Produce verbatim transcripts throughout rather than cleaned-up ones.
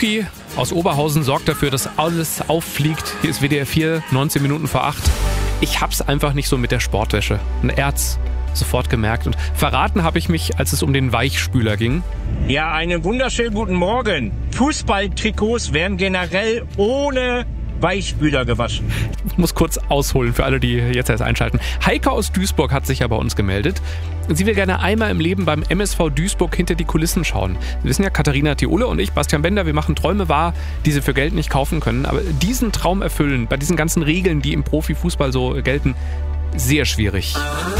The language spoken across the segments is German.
Cookie aus Oberhausen sorgt dafür, dass alles auffliegt. Hier ist W D R vier, neunzehn Minuten vor acht. Ich hab's einfach nicht so mit der Sportwäsche. Ein Erz. Sofort gemerkt. Und verraten habe ich mich, als es um den Weichspüler ging. Ja, einen wunderschönen guten Morgen. Fußballtrikots werden generell ohne Weichspüler gewaschen. Ich muss kurz ausholen für alle, die jetzt erst einschalten. Heike aus Duisburg hat sich ja bei uns gemeldet. Sie will gerne einmal im Leben beim M S V Duisburg hinter die Kulissen schauen. Sie wissen ja, Katharina Thiole und ich, Bastian Bender, wir machen Träume wahr, die sie für Geld nicht kaufen können. Aber diesen Traum erfüllen, bei diesen ganzen Regeln, die im Profifußball so gelten, sehr schwierig.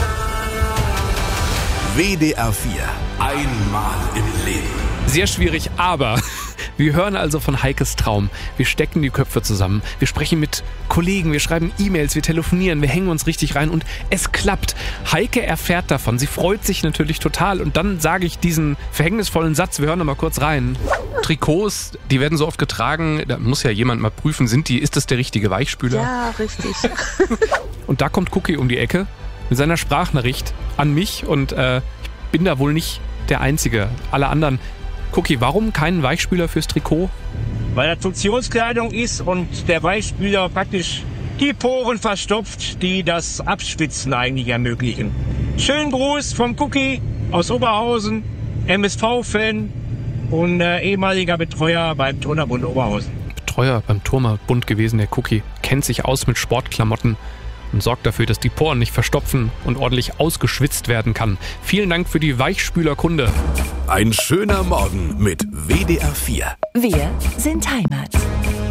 W D R vier. Einmal im Leben. Sehr schwierig, aber wir hören also von Heikes Traum. Wir stecken die Köpfe zusammen. Wir sprechen mit Kollegen, wir schreiben E-Mails, wir telefonieren, wir hängen uns richtig rein und es klappt. Heike erfährt davon. Sie freut sich natürlich total und dann sage ich diesen verhängnisvollen Satz. Wir hören noch mal kurz rein. Trikots, die werden so oft getragen, da muss ja jemand mal prüfen, sind die, ist das der richtige Weichspüler? Ja, richtig. Und da kommt Cookie um die Ecke mit seiner Sprachnachricht an mich und äh, ich bin da wohl nicht der Einzige. Alle anderen. Cookie, warum keinen Weichspüler fürs Trikot? Weil das Funktionskleidung ist und der Weichspüler praktisch die Poren verstopft, die das Abschwitzen eigentlich ermöglichen. Schönen Gruß vom Cookie aus Oberhausen, M S V-Fan und äh, ehemaliger Betreuer beim Turnerbund Oberhausen. Betreuer beim Turnerbund gewesen, der Cookie. Kennt sich aus mit Sportklamotten und sorgt dafür, dass die Poren nicht verstopfen und ordentlich ausgeschwitzt werden kann. Vielen Dank für die Weichspülerkunde. Ein schöner Morgen mit W D R vier. Wir sind Heimat.